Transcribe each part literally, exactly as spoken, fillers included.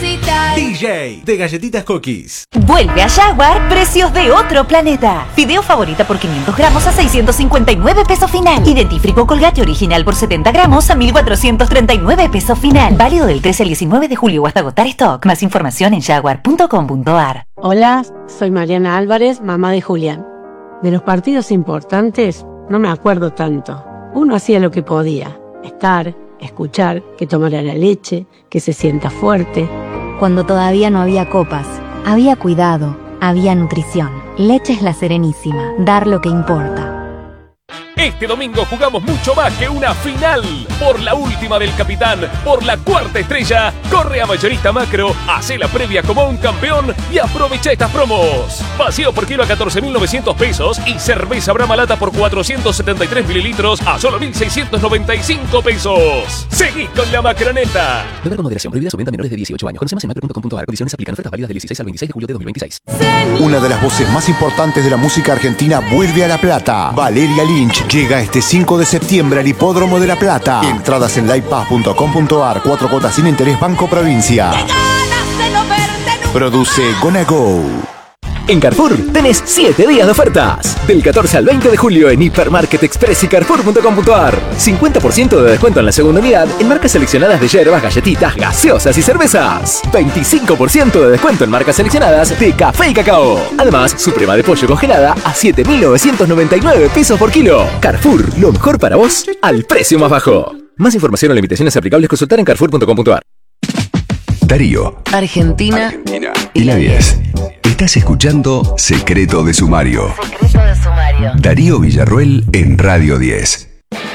visitar. D J de Galletitas Cookies. Vuelve a Jaguar, precios de otro planeta. Fideo favorita por quinientos gramos a seiscientos cincuenta y nueve pesos final. Y dentífrico Colgate original por setenta gramos a mil cuatrocientos treinta y nueve pesos final. Válido del trece al diecinueve de julio o hasta agotar stock. Más información en jaguar punto com punto ar. Hola, soy Mariana Álvarez, mamá de Julián. De los partidos importantes no me acuerdo tanto. Uno hacía lo que podía. Estar, escuchar, que tomara la leche, que se sienta fuerte. Cuando todavía no había copas, había cuidado, había nutrición. Leche La Serenísima, dar lo que importa. Este domingo jugamos mucho más que una final. Por la última del capitán, por la cuarta estrella, corre a Mayorista Macro, hace la previa como un campeón y aprovecha estas promos. Vacío por kilo a catorce mil novecientos pesos y cerveza Brahma Lata por cuatrocientos setenta y tres mililitros a solo mil seiscientos noventa y cinco pesos. Seguí con la Macroneta. Beber con moderación. Prohibida su venta a menores de dieciocho años. Conoce más en macro punto com punto ar. Condiciones aplican. Ofertas válidas del dieciséis al veintiséis de julio de dos mil veintiséis. Una de las voces más importantes de la música argentina vuelve a La Plata. Valeria Lynch llega este cinco de septiembre al Hipódromo de La Plata. Entradas en livepass punto com punto ar. Cuatro cuotas sin interés Banco Provincia. Produce Gonna Go. En Carrefour tenés siete días de ofertas. Del catorce al veinte de julio en Hipermarket Express y carrefour punto com punto ar. cincuenta por ciento de descuento en la segunda unidad en marcas seleccionadas de hierbas, galletitas, gaseosas y cervezas. veinticinco por ciento de descuento en marcas seleccionadas de café y cacao. Además, suprema de pollo congelada a siete mil novecientos noventa y nueve pesos por kilo. Carrefour, lo mejor para vos al precio más bajo. Más información o limitaciones aplicables consultar en carrefour punto com punto ar. Darío, Argentina, Argentina y la diez. Estás escuchando Secreto de Sumario. Secreto de Sumario. Darío Villarruel en Radio diez.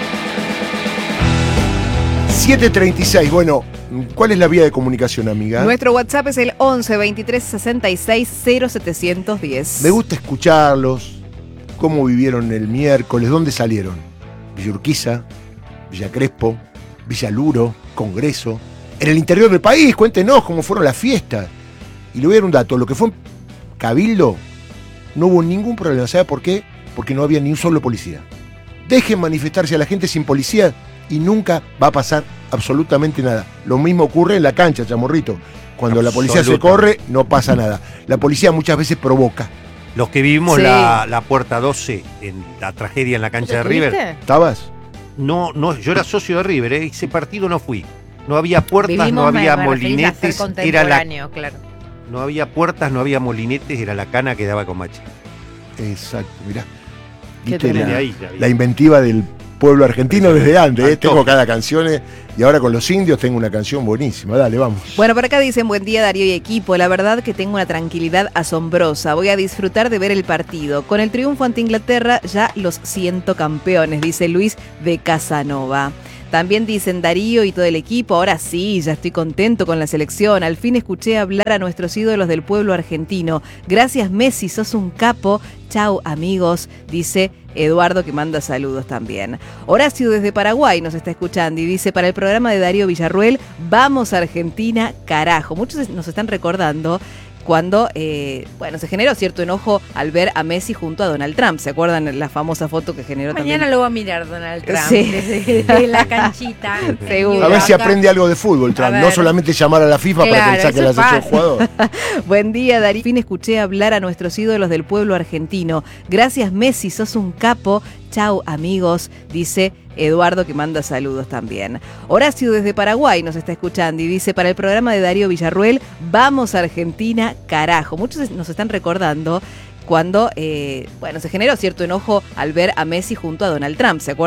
siete treinta y seis. Bueno, ¿cuál es la vía de comunicación, amiga? Nuestro WhatsApp es el once veintitrés sesenta y seis cero setecientos diez. Me gusta escucharlos, cómo vivieron el miércoles, dónde salieron. Villa Urquiza, Villa Crespo, Villa Luro, Congreso. En el interior del país, cuéntenos cómo fueron las fiestas. Y le voy a dar un dato, lo que fue Cabildo, no hubo ningún problema. ¿Sabe por qué? Porque no había ni un solo policía. Dejen manifestarse a la gente sin policía y nunca va a pasar absolutamente nada. Lo mismo ocurre en la cancha, Chamorrito. Cuando la policía se corre, no pasa nada. La policía muchas veces provoca. Los que vivimos Sí. la, la puerta doce en la tragedia en la cancha de River. ¿Estabas? No, no, yo era socio de River, ¿eh? Ese partido no fui. No había puertas, Vivimos, no había me- me referís a ser molinetes, era la, contemporáneo, claro. no había puertas, no había molinetes, era la cana que daba con Machi. Exacto, mirá. Qué Viste Desde la, ahí ya vi. la inventiva del pueblo argentino desde antes. ¿eh? Al Tengo toque. cada canción eh, y ahora con los indios tengo una canción buenísima. Dale, vamos. Bueno, por acá dicen, buen día Darío y equipo, la verdad que tengo una tranquilidad asombrosa, voy a disfrutar de ver el partido. Con el triunfo ante Inglaterra ya los siento campeones, dice Luis de Casanova. También dicen Darío y todo el equipo, ahora sí, ya estoy contento con la selección, al fin escuché hablar a nuestros ídolos del pueblo argentino. Gracias Messi, sos un capo. Chau amigos, dice Eduardo que manda saludos también. Horacio desde Paraguay nos está escuchando y dice, para el programa de Darío Villarruel, vamos a Argentina, carajo. Muchos nos están recordando cuando, eh, bueno, se generó cierto enojo al ver a Messi junto a Donald Trump. ¿Se acuerdan la famosa foto que generó Mañana también? lo va a mirar Donald Trump Sí. desde, desde la canchita. Seguro. A ver si aprende algo de fútbol, Trump. No solamente llamar a la FIFA Claro, para que le saque eso la es sección fácil. jugador. Buen día, Darío. Al fin escuché hablar a nuestros ídolos del pueblo argentino. Gracias, Messi, sos un capo. Chau, amigos, dice Eduardo que manda saludos también. Horacio desde Paraguay nos está escuchando y dice, para el programa de Darío Villarruel, vamos a Argentina, carajo. Muchos nos están recordando cuando, eh, bueno, se generó cierto enojo al ver a Messi junto a Donald Trump. ¿Se acuerdan?